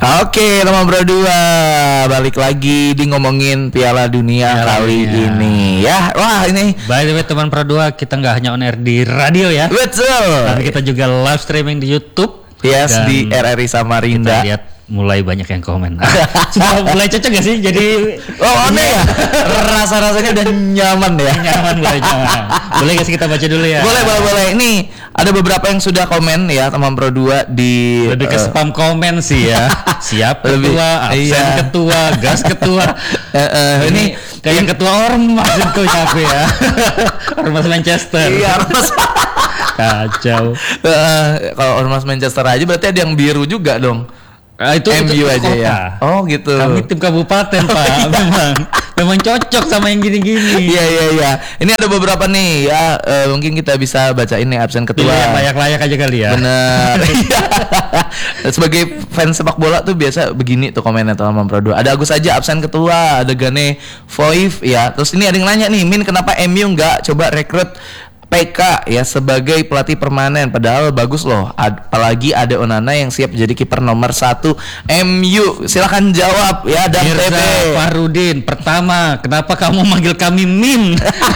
Oke, teman berdua balik lagi di ngomongin Piala Dunia kali ini ya. Wah ini. By the way teman berdua, kita nggak hanya on air di radio ya. Betul. Tapi kita juga live streaming di YouTube. Yes, di RRI Samarinda. Kita lihat mulai banyak yang komen. Sudah mulai cocok gak sih? Jadi aneh ya. Rasa-rasanya udah nyaman ya. Nyaman. Boleh gak sih kita baca dulu ya? Boleh. Ini ada beberapa yang sudah komen ya teman Pro 2 di lebih ke spam komen sih ya. Siap ketua, absen ketua, gas ketua. Ini kayak ketua ormas itu aku ya. Ormas Manchester. Iya, ormas. Kacau. Kalau ormas Manchester aja berarti ada yang biru juga dong. Itu MU aja kota. ya. Oh gitu. Kami tim kabupaten Pak. memang cocok sama yang gini-gini. Iya. Ini ada beberapa nih ya. Mungkin kita bisa bacain nih absen ketua. Yang layak-layak aja kali ya. Bener. Sebagai fans sepak bola tuh biasa begini tuh komennya teman Pro 2. Ada Agus aja absen ketua. Ada Gane Foif ya. Terus ini ada yang nanya nih, Min kenapa MU nggak coba rekrut PK ya sebagai pelatih permanen, padahal bagus loh, apalagi ada Onana yang siap jadi kiper nomor 1 MU. Silakan jawab ya dan Mirza Farudin. Pertama, kenapa kamu manggil kami Min?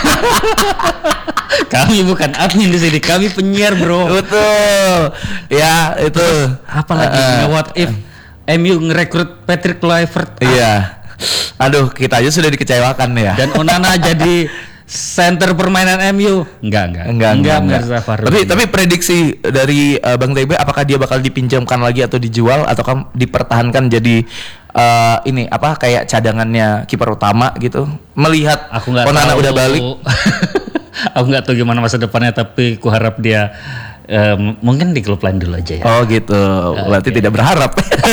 Kami bukan admin di sini, kami penyiar bro. Betul ya itu. Apalagi what if MU ngerekrut Patrick Kluivert? Iya. Aduh, kita aja sudah dikecewakan ya. Dan Onana jadi center permainan MU. Enggak. Mirza Farudin. Tapi prediksi dari Bang TB, apakah dia bakal dipinjamkan lagi atau dijual atau dipertahankan jadi ini apa kayak cadangannya kiper utama gitu? Melihat Onana udah balik. Aku nggak tahu gimana masa depannya, tapi ku harap dia mungkin di klub lain dulu aja ya. Oh gitu. Berarti tidak berharap.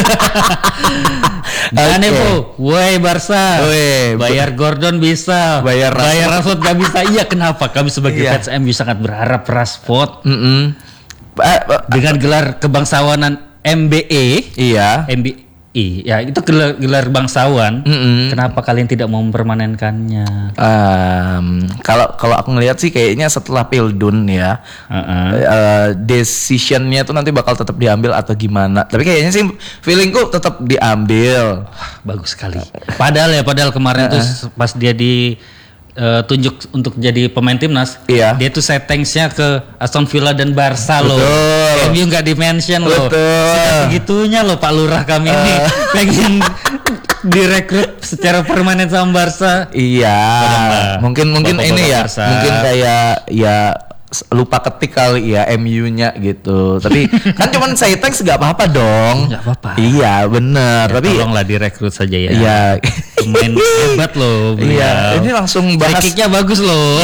Nevo, woi Barca, bayar Gordon bisa, bayar Rashford gak bisa. Iya, kenapa? Kami sebagai fans MU sangat berharap Rashford dengan gelar kebangsawanan MBE. Iya. MBE, ya itu gelar bangsawan. Kenapa kalian tidak mau mempermanenkannya? Kalau aku ngelihat sih kayaknya setelah Pildun ya, decisionnya tuh nanti bakal tetap diambil atau gimana. Tapi kayaknya sih feelingku tetap diambil. Bagus sekali. Padahal kemarin tuh pas dia tunjuk untuk jadi pemain timnas, dia tuh settingsnya ke Aston Villa dan Barca loh. MU nggak di-mention loh. Segitunya loh Pak Lurah kami ini pengen direkrut secara permanen sama Barca. Iya. Mungkin ini ya. Barca. Mungkin kayak ya lupa ketik kali ya MU-nya gitu. Tapi kan cuman say thanks gak apa-apa dong. Gak apa-apa. Iya bener. Ya, Tapi tolonglah direkrut saja ya. Iya. Pemain hebat loh. Iya. Ini langsung bahas. Kicknya bagus loh.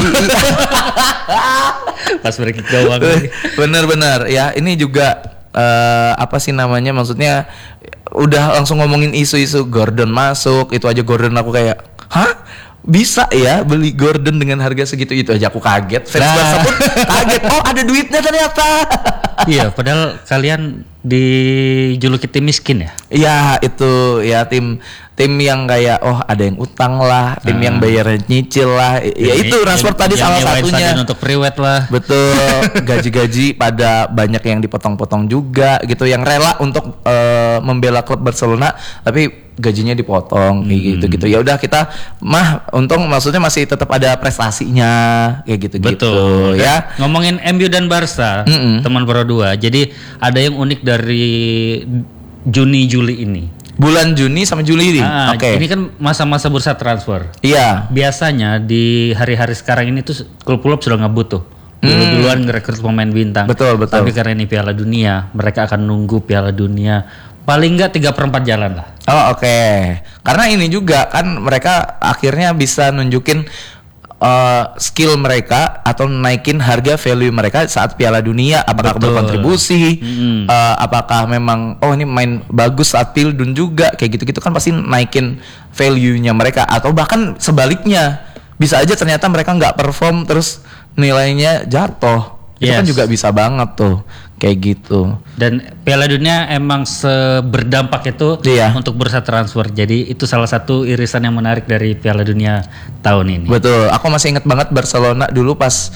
Pas berkick doang. Bener ya. Ini juga apa sih namanya? Maksudnya udah langsung ngomongin isu-isu Gordon masuk. Itu aja Gordon aku kayak, hah? Bisa ya beli Gordon dengan harga segitu, itu aja aku kaget. Fans Barca pun kaget. Oh ada duitnya ternyata. Iya, padahal kalian dijuluki tim miskin ya. Iya itu ya tim yang kayak ada yang utang lah, tim yang bayar nyicil lah. Ya itu Rashford tadi salah satunya. Untuk priwet lah. Betul. Gaji-gaji pada banyak yang dipotong-potong juga gitu, yang rela untuk membela klub Barcelona tapi gajinya dipotong kayak gitu. Ya udah kita untung maksudnya masih tetap ada prestasinya kayak gitu. Betul. Ya. Ngomongin MU dan Barca, teman Pro 2. Jadi ada yang unik dari Juni-Juli ini. Bulan Juni sama Juli ini. Ini kan masa-masa bursa transfer. Iya. Biasanya di hari-hari sekarang ini tuh klub-klub sudah ngebut tuh. Duluan ngerekrut pemain bintang. Betul. Tapi karena ini Piala Dunia, mereka akan nunggu Piala Dunia. Paling nggak 3/4 jalan lah. Oh oke. Karena ini juga kan mereka akhirnya bisa nunjukin skill mereka atau naikin harga value mereka saat Piala Dunia. Apakah berkontribusi? Apakah memang ini main bagus saat Pildun juga kayak gitu-gitu kan pasti naikin value-nya mereka. Atau bahkan sebaliknya bisa aja ternyata mereka nggak perform terus nilainya jatuh. Itu kan juga bisa banget tuh kayak gitu. Dan Piala Dunia emang berdampak itu untuk bursa transfer. Jadi itu salah satu irisan yang menarik dari Piala Dunia tahun ini. Betul. Aku masih ingat banget Barcelona dulu pas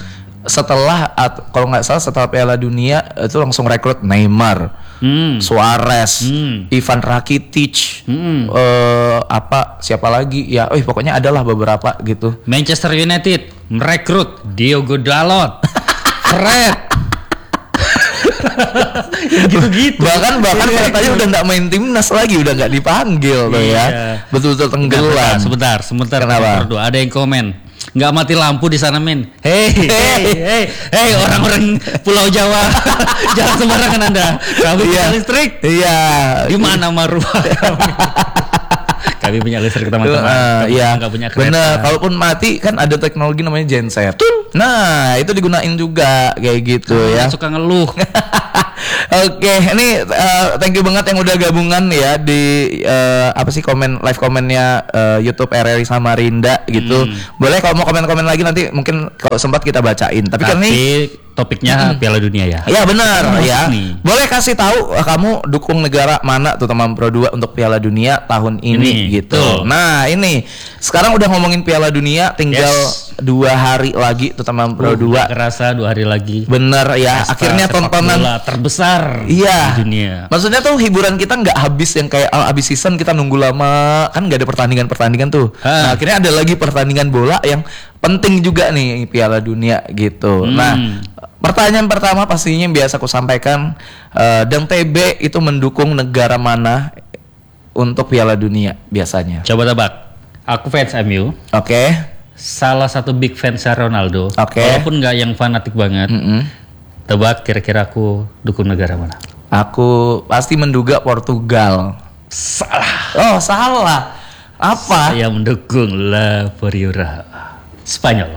kalau nggak salah setelah Piala Dunia itu langsung rekrut Neymar, Suarez, Ivan Rakitic, siapa lagi ya? Pokoknya adalah beberapa gitu. Manchester United merekrut Diogo Dalot, Fred. Gitu-gitu. Bahkan katanya udah nggak main timnas lagi, udah nggak dipanggil tuh ya. Betul-betul tenggelam. Sebentar. Kenapa? Ada yang komen. Nggak mati lampu di sana, men. Hey, orang-orang Pulau Jawa, jangan sembarangan Anda. Kami punya listrik. Iya. Di mana marwah kami? Kami punya listrik, teman-teman. Iya. Nggak punya kereta. Bener. Kalaupun mati kan ada teknologi namanya genset. Nah, itu digunain juga kayak gitu ya. Suka ngeluh. Oke, ini thank you banget yang udah gabungan ya di live komennya YouTube RRI Samarinda gitu. Boleh kalau mau komen-komen lagi nanti mungkin kalau sempat kita bacain. Tapi kan nih topiknya Piala Dunia ya. Iya benar ya. Boleh kasih tahu kamu dukung negara mana tuh teman Pro 2 untuk Piala Dunia tahun ini gitu. Tuh. Nah, ini sekarang udah ngomongin Piala Dunia tinggal 2 hari lagi tuh teman Pro 2. Kerasa 2 hari lagi. Bener ya. Akhirnya tontonan terbesar di dunia. Maksudnya tuh hiburan kita nggak habis yang kayak habis season kita nunggu lama, kan nggak ada pertandingan tuh. Nah, akhirnya ada lagi pertandingan bola yang penting juga nih Piala Dunia gitu. Nah, pertanyaan pertama pastinya yang biasa aku sampaikan, Dang TB itu mendukung negara mana untuk Piala Dunia biasanya? Coba tebak. Aku fans MU. Oke. Salah satu big fansnya Ronaldo. Walaupun nggak yang fanatik banget. Tebak kira-kira aku dukung negara mana? Aku pasti menduga Portugal. Salah. Oh, salah. Apa? Saya mendukung La Foriura. Spanyol.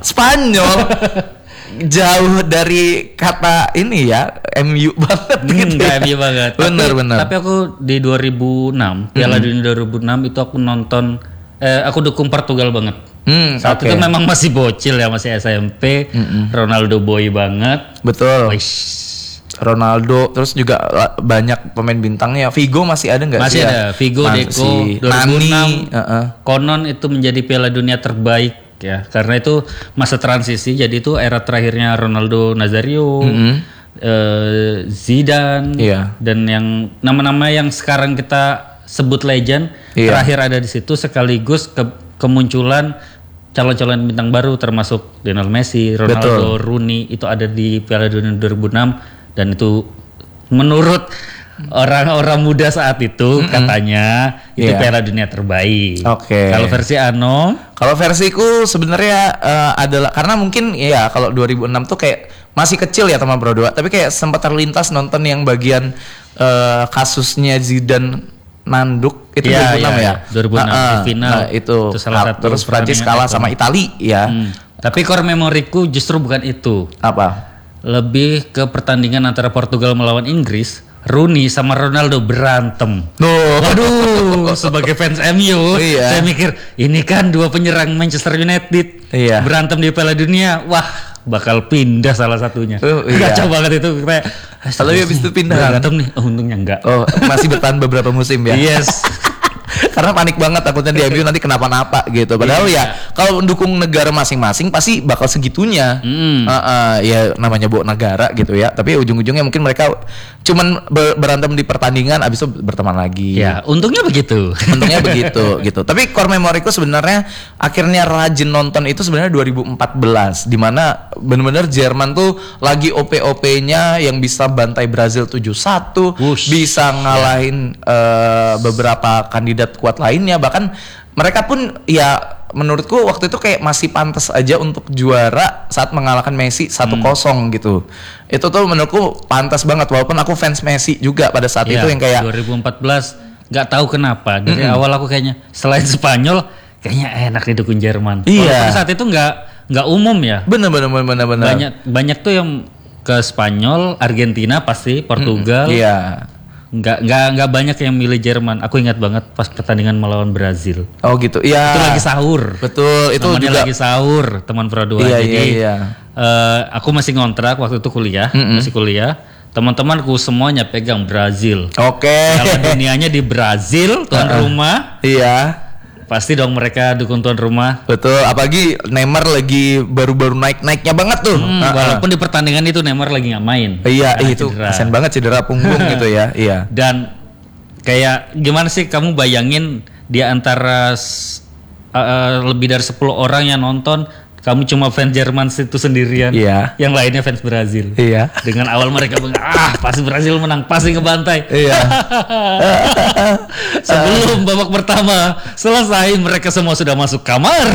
Jauh dari kata ini ya, MU banget gitu. MU banget. Bener. Tapi aku di 2006, Piala Dunia 2006 itu aku nonton, aku dukung Portugal banget. Saat itu memang masih bocil ya, masih SMP. Ronaldo boy banget. Betul. Ronaldo, terus juga banyak pemain bintangnya. Figo masih ada nggak sih? Masih ada. Figo, Deco, 2006. Konon itu menjadi Piala Dunia terbaik ya, karena itu masa transisi. Jadi itu era terakhirnya Ronaldo Nazario, Zidane, dan yang nama-nama yang sekarang kita sebut legend terakhir ada di situ, sekaligus kemunculan calon-calon bintang baru termasuk Lionel Messi, Ronaldo, Rooney itu ada di Piala Dunia 2006. Dan itu menurut orang-orang muda saat itu katanya itu Piala Dunia terbaik. Kalau versi Ano? Kalau versiku sebenarnya adalah karena mungkin ya kalau 2006 tuh kayak masih kecil ya teman Pro 2, tapi kayak sempat terlintas nonton yang bagian kasusnya Zidane nanduk itu 2006 ya. 2006 di final. Nah, itu salah satu. Terus Prancis kalah sama Italia ya. Tapi core memoriku justru bukan itu. Apa? Lebih ke pertandingan antara Portugal melawan Inggris. Rooney sama Ronaldo berantem. Waduh, sebagai fans MU, saya mikir ini kan dua penyerang Manchester United berantem di Piala Dunia. Wah, bakal pindah salah satunya. Kacau banget itu. Kalau habis itu pindah berantem nih. Untungnya enggak. Masih bertahan beberapa musim ya. Yes. Karena panik banget takutnya di MU nanti kenapa-napa gitu. Padahal ya kalau mendukung negara masing-masing pasti bakal segitunya. Ya namanya bawa negara gitu ya. Tapi ujung-ujungnya mungkin mereka cuman berantem di pertandingan, abis itu berteman lagi. Ya, untungnya begitu. Untungnya begitu gitu. Tapi core memoriku sebenarnya akhirnya rajin nonton itu sebenarnya 2014, di mana benar-benar Jerman tuh lagi OP-OP-nya yang bisa bantai Brazil 7-1, bisa ngalahin beberapa kandidat kuat lainnya, bahkan mereka pun ya menurutku waktu itu kayak masih pantas aja untuk juara saat mengalahkan Messi 1-0 gitu. Itu tuh menurutku pantas banget, walaupun aku fans Messi juga pada saat itu yang kayak 2014 nggak tahu kenapa dari awal aku kayaknya selain Spanyol kayaknya enak didukung Jerman. Walaupun saat itu nggak umum ya. Bener. Banyak tuh yang ke Spanyol, Argentina pasti, Portugal. Nggak banyak yang milih Jerman. Aku ingat banget pas pertandingan melawan Brazil. Oh gitu. Iya. Itu lagi sahur. Betul. Itu namanya juga lagi sahur teman Pro 2. Jadi aku masih ngontrak waktu itu kuliah, masih kuliah. Teman-temanku semuanya pegang Brazil. Piala dunianya di Brazil, tuan rumah. Iya. Pasti dong mereka dukung tuan rumah. Betul, apalagi Neymar lagi baru-baru naik-naiknya banget tuh. Walaupun di pertandingan itu Neymar lagi nggak main. Iya, itu kasian banget cedera punggung gitu ya. Iya. Dan kayak gimana sih kamu bayangin di antara lebih dari 10 orang yang nonton, kamu cuma fans Jerman itu sendirian. Iya. Yang lainnya fans Brazil. Iya. Dengan awal mereka bilang, pasti Brazil menang, pasti ngebantai. Iya. Sebelum babak pertama selesai, mereka semua sudah masuk kamar.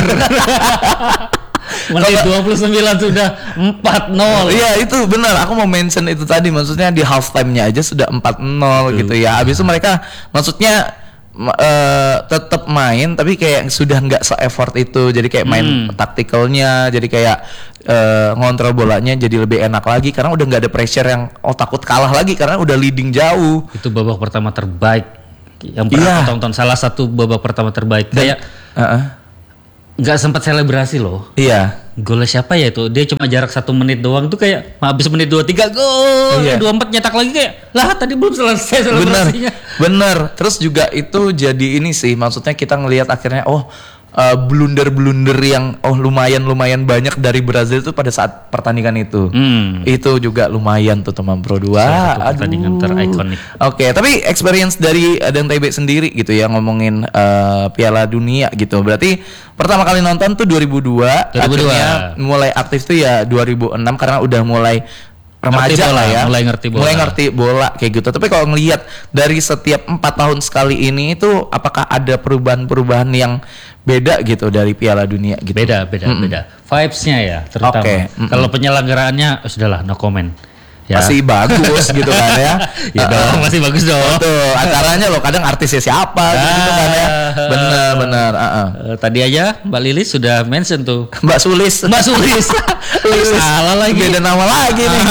Menit 29 sudah 4-0. Iya, itu benar. Aku mau mention itu tadi, maksudnya di half time-nya aja sudah 4-0 gitu ya. Habis itu mereka maksudnya tetap main tapi kayak sudah nggak se-effort itu, jadi kayak main taktikalnya, jadi kayak ngontrol bolanya jadi lebih enak lagi karena udah nggak ada pressure yang takut kalah lagi karena udah leading jauh. Itu babak pertama terbaik yang pernah aku tonton, salah satu babak pertama terbaik. Kayak nggak sempat selebrasi loh. Iya. Golnya siapa ya itu? Dia cuma jarak 1 menit doang tuh, kayak habis menit 23 gol, 24 nyetak lagi, kayak lah tadi belum selesai selebrasinya. Bener. Terus juga itu jadi ini sih, maksudnya kita ngelihat akhirnya blunder-blunder yang lumayan banyak dari Brazil tuh pada saat pertandingan itu. Itu juga lumayan tuh teman Pro 2. Pertandingan terikonik. Oke, tapi experience dari Adang TB sendiri gitu ya, ngomongin Piala Dunia gitu. Berarti pertama kali nonton tuh 2002. Akhirnya mulai aktif tuh ya 2006 karena udah mulai remaja lah ya, mulai ngerti bola kayak gitu. Tapi kalau ngelihat dari setiap 4 tahun sekali ini itu apakah ada perubahan-perubahan yang beda gitu dari Piala Dunia gitu? Beda. Vibes-nya ya terutama. Kalau penyelenggaraannya sudahlah no comment. Ya. Masih bagus gitu kan ya. Ya dong, masih bagus dong. Tuh, acaranya loh kadang artisnya siapa gitu kan ya. Benar. Tadi aja Mbak Lilis sudah mention tuh. Mbak Sulis. Salah lagi. Beda nama lagi nih.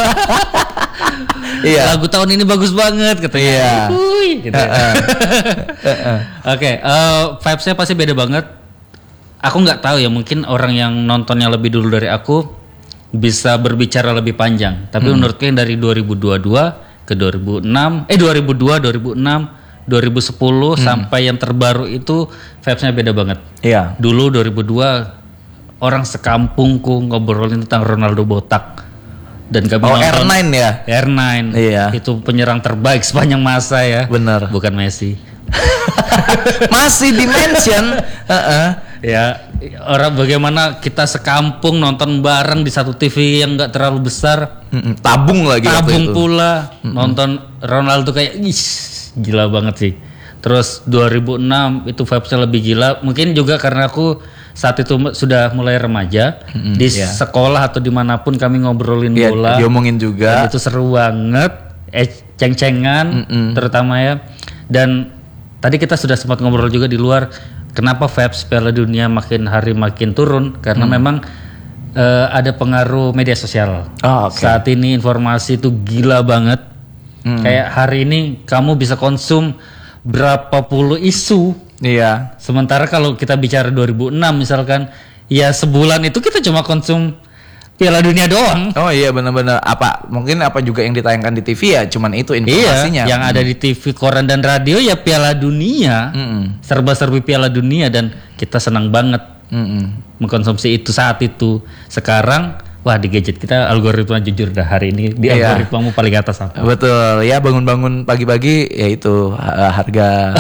Iya. Lagu tahun ini bagus banget katanya. Iya. Gitu. Oke, vibes-nya pasti beda banget. Aku nggak tahu ya, mungkin orang yang nontonnya lebih dulu dari aku bisa berbicara lebih panjang. Tapi menurutku yang dari 2022 ke 2006, 2002, 2006, 2010 sampai yang terbaru itu vibes-nya beda banget. Iya. Dulu 2002 orang sekampungku ngobrolin tentang Ronaldo botak. Dan kami nonton R9 ya? R9. Iya. Itu penyerang terbaik sepanjang masa ya. Bener. Bukan Messi. Masih dimention. Ya, orang bagaimana kita sekampung nonton bareng di satu TV yang nggak terlalu besar. Tabung lagi. Tabung pula. Nonton Ronaldo kayak gila banget sih. Terus 2006 itu vibes-nya lebih gila. Mungkin juga karena aku saat itu sudah mulai remaja. Di sekolah atau dimanapun kami ngobrolin bola. Diomongin juga. Dan itu seru banget. Ceng-cengan terutama ya. Dan tadi kita sudah sempat ngobrol juga di luar. Kenapa vibes Piala Dunia makin hari makin turun? Karena memang ada pengaruh media sosial. Saat ini informasi itu gila banget. Kayak hari ini kamu bisa konsum berapa puluh isu. Iya. Sementara kalau kita bicara 2006 misalkan, ya sebulan itu kita cuma konsum Piala Dunia doang. Oh iya, benar-benar. Mungkin juga yang ditayangkan di TV ya cuman itu informasinya. Iya, yang ada di TV, koran dan radio ya Piala Dunia. Serba-serbi Piala Dunia dan kita senang banget mengkonsumsi itu saat itu. Sekarang wah, di gadget kita algoritma jujur dah hari ini di algoritmamu paling atas apa? Betul. Ya, bangun-bangun pagi-pagi ya itu harga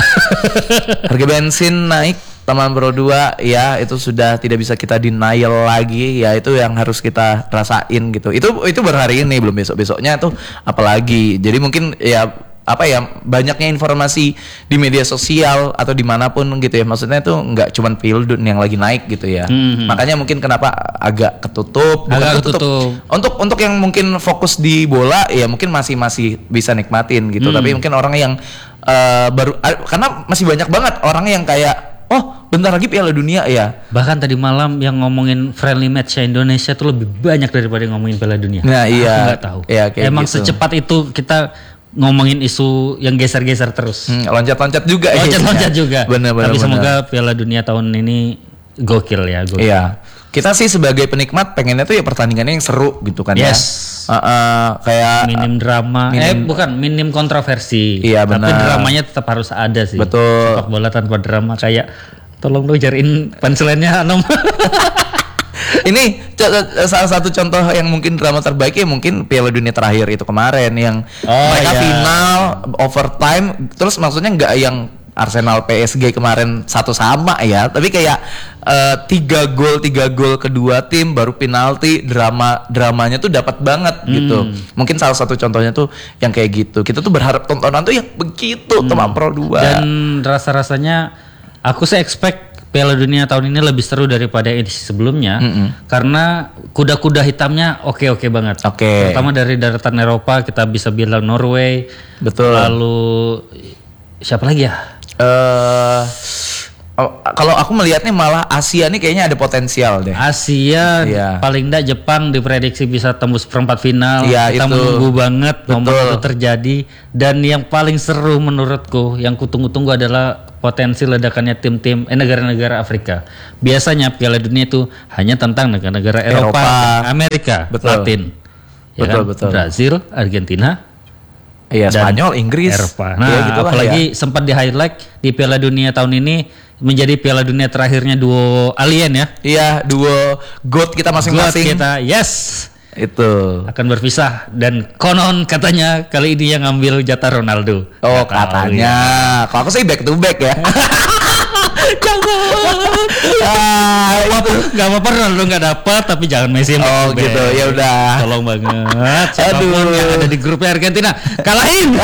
bensin naik. Teman Pro 2 ya itu sudah tidak bisa kita denial lagi, ya itu yang harus kita rasain gitu. Itu baru hari ini, belum besok-besoknya tuh apalagi. Jadi mungkin ya banyaknya informasi di media sosial atau dimanapun gitu ya, maksudnya tuh nggak cuman Pildun yang lagi naik gitu ya. Makanya mungkin kenapa agak ketutup. Untuk yang mungkin fokus di bola ya mungkin masih bisa nikmatin gitu. Tapi mungkin orang yang baru, karena masih banyak banget orang yang kayak bentar lagi Piala Dunia ya. Bahkan tadi malam yang ngomongin friendly match Indonesia tuh lebih banyak daripada ngomongin Piala Dunia. Nah iya. Aku nggak tahu. Ya, emang gitu. Secepat itu kita ngomongin isu yang geser-geser terus. Loncat-loncat juga. Loncat-loncat juga. Bener. Tapi semoga Piala Dunia tahun ini gokil ya. Iya. Kita sih sebagai penikmat pengennya tuh ya pertandingannya yang seru gitu kan ya. Kayak minim drama. Minim kontroversi. Iya benar. Tapi dramanya tetap harus ada sih. Betul. Sepak bola tanpa drama kayak Tolong dong cariin punchline-nya Anom. Ini salah satu contoh yang mungkin drama terbaik ya mungkin Piala Dunia terakhir itu kemarin yang mereka final overtime, terus maksudnya nggak yang Arsenal PSG kemarin 1-1 ya, tapi kayak 3 gol kedua tim baru penalti, dramanya tuh dapat banget gitu. Mungkin salah satu contohnya tuh yang kayak gitu. Kita tuh berharap tontonan tuh yang begitu Teman Pro 2. Dan rasa-rasanya aku sih expect Piala Dunia tahun ini lebih seru daripada edisi sebelumnya karena kuda-kuda hitamnya oke banget. Terutama dari daratan Eropa kita bisa bilang Norway. Betul. Lalu siapa lagi ya? Kalau aku melihatnya malah Asia nih kayaknya ada potensial deh. Asia paling enggak Jepang diprediksi bisa tembus perempat final. Kita menunggu banget momen itu terjadi. Dan yang paling seru menurutku yang kutunggu-tunggu adalah potensi ledakannya tim-tim negara-negara Afrika. Biasanya Piala Dunia itu hanya tentang negara-negara Eropa, Amerika, Latin. Betul. Brazil, Argentina. Iya, Spanyol, Inggris, Eropa. Nah, gitu apalagi sempat di highlight di Piala Dunia tahun ini menjadi Piala Dunia terakhirnya duo alien ya. Iya, duo GOAT kita masing-masing. GOAT kita, yes. Itu akan berpisah dan konon katanya kali ini yang ngambil jatah Ronaldo. Oh, katanya. Kalau aku sih back to back ya. Jangan. Gak apa-apa Ronaldo nggak dapat tapi jangan Messi. Oh gitu ya udah. Tolong banget. Siapapun yang ada di grupnya Argentina kalahin.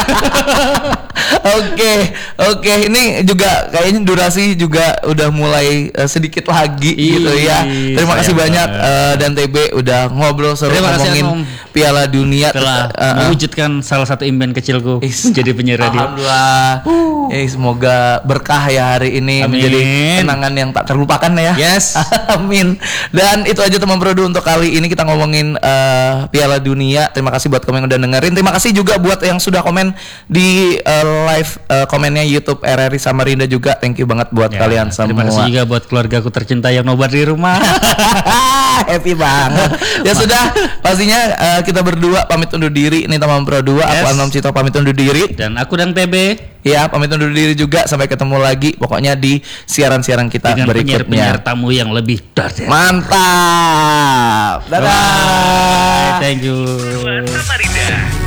Oke. Ini juga kayaknya durasi juga udah mulai sedikit lagi gitu ya. Terima kasih banyak dan TB udah ngobrol seru ngomongin Piala Dunia. Telah mewujudkan salah satu impian kecilku jadi penyiar radio. Alhamdulillah. Semoga berkah ya hari ini. Amin. Menjadi kenangan yang tak terlupakan ya. Yes. Amin. Dan itu aja Teman Produ untuk kali ini kita ngomongin Piala Dunia. Terima kasih buat komen yang udah dengerin. Terima kasih juga buat yang sudah komen di live komennya YouTube RRI Samarinda juga. Thank you banget buat kalian semua. Terima kasih juga buat keluargaku tercinta yang nobar di rumah. Happy banget. Ya sudah, pastinya kita berdua pamit undur diri. Ini Teman Pro 2. Aku Anom Cito pamit undur diri. Dan aku dan TB. Ya, pamit undur diri juga. Sampai ketemu lagi. Pokoknya di siaran-siaran kita dengan berikutnya. Penyiar tamu yang lebih dahsyat. Mantap. Dadah. Bye. Thank you. Samarinda.